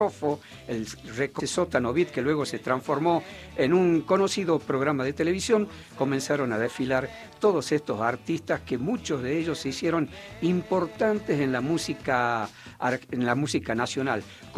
el sótano beat, que luego se transformó en un conocido programa de televisión, comenzaron a desfilar todos estos artistas que muchos de ellos se hicieron importantes en la música nacional.